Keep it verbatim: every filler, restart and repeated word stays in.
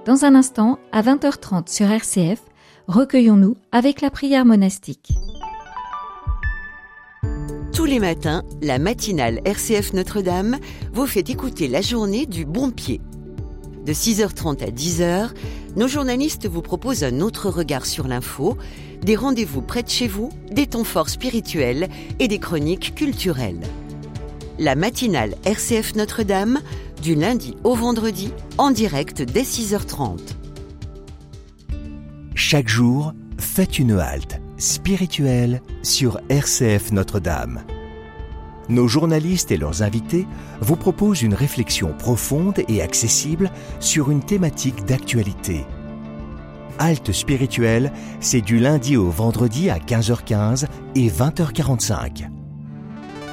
Dans un instant, à vingt heures trente sur R C F, recueillons-nous avec la prière monastique. Tous les matins, la matinale R C F Notre-Dame vous fait écouter la journée du bon pied. De six heures trente à dix heures, nos journalistes vous proposent un autre regard sur l'info, des rendez-vous près de chez vous, des temps forts spirituels et des chroniques culturelles. La matinale R C F Notre-Dame, du lundi au vendredi, en direct dès six heures trente. Chaque jour, faites une halte spirituelle sur R C F Notre-Dame. Nos journalistes et leurs invités vous proposent une réflexion profonde et accessible sur une thématique d'actualité. Halte spirituelle, c'est du lundi au vendredi à quinze heures quinze et vingt heures quarante-cinq.